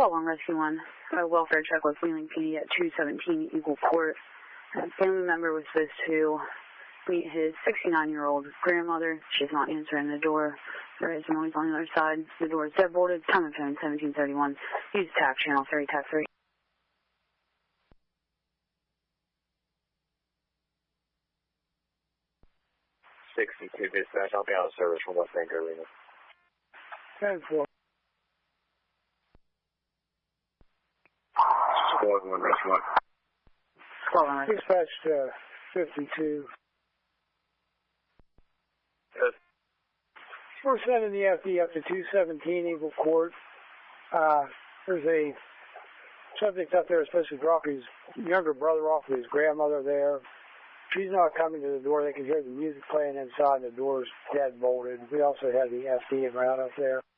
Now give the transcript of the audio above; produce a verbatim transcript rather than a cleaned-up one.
Call one Rescue one. A welfare check with Wheeling P D at two seventeen Eagle Court. A family member was supposed to meet his sixty-nine-year-old grandmother. She's not answering the door. There is noise on the other side. The door is dead bolted. Time of phone seventeen thirty-one. Use TAC channel three, TAC three. sixty-two dispatch. I'll be out of service from West Bank Arena. ten four. Squad one, Rescue one. Squad one, Rescue. Dispatch to fifty-two. Yes. We're sending the F D up to two seventeen Eagle Court. Uh, there's a subject up there supposed to drop his younger brother off with his grandmother there. She's not coming to the door. They can hear the music playing inside, and the door's dead bolted. We also have the F D around up there.